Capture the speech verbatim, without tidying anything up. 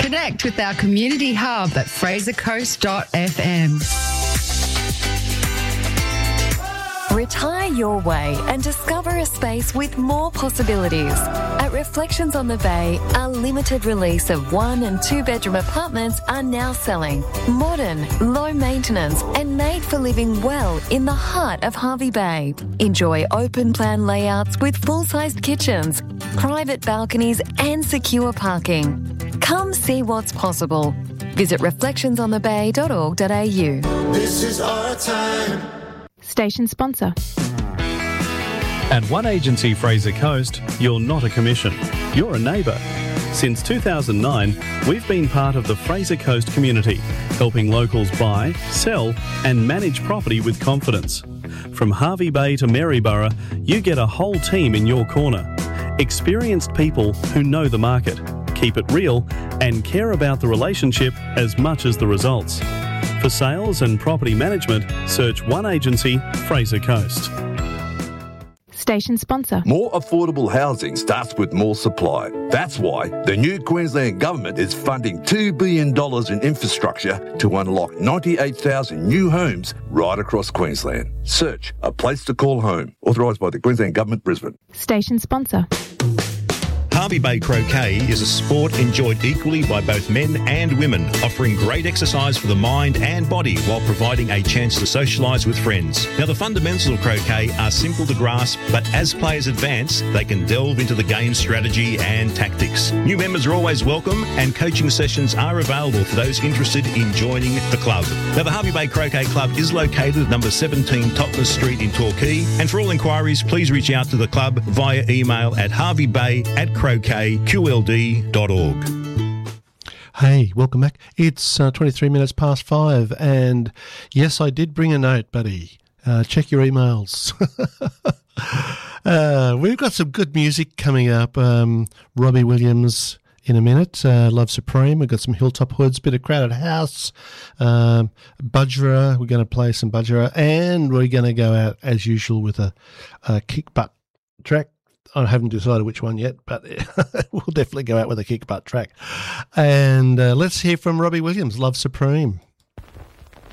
Connect with our community hub at fraser coast dot f m. Retire your way and discover a space with more possibilities. At Reflections on the Bay, a limited release of one and two bedroom apartments are now selling. Modern, low maintenance and made for living well in the heart of Hervey Bay. Enjoy open plan layouts with full-sized kitchens, private balconies and secure parking. Come see what's possible. Visit reflections on the bay dot org dot a u. This is our time. Station sponsor. At One Agency Fraser Coast, you're not a commission, you're a neighbour. Since two thousand nine, we've been part of the Fraser Coast community, helping locals buy, sell and manage property with confidence. From Hervey Bay to Maryborough, you get a whole team in your corner. Experienced people who know the market, keep it real and care about the relationship as much as the results. For sales and property management, search One Agency Fraser Coast. Station sponsor. More affordable housing starts with more supply. That's why the new Queensland Government is funding two billion dollars in infrastructure to unlock ninety-eight thousand new homes right across Queensland. Search A Place to Call Home. Authorised by the Queensland Government, Brisbane. Station sponsor. Hervey Bay Croquet is a sport enjoyed equally by both men and women, offering great exercise for the mind and body while providing a chance to socialise with friends. Now, the fundamentals of croquet are simple to grasp, but as players advance, they can delve into the game's strategy and tactics. New members are always welcome, and coaching sessions are available for those interested in joining the club. Now, the Hervey Bay Croquet Club is located at number seventeen Totnes Street in Torquay, and for all inquiries, please reach out to the club via email at harveybay at croquet q l d dot org. Hey, welcome back. It's uh, twenty-three minutes past five, and yes, I did bring a note, buddy. Uh, check your emails. uh, we've got some good music coming up. Um, Robbie Williams in a minute. Uh, Love Supreme. We've got some Hilltop Hoods, bit of Crowded House, um, Budgerah. We're going to play some Budgerah, and we're going to go out as usual with a, a kick butt track. I haven't decided which one yet, but we'll definitely go out with a kick butt track. And uh, let's hear from Robbie Williams, Love Supreme.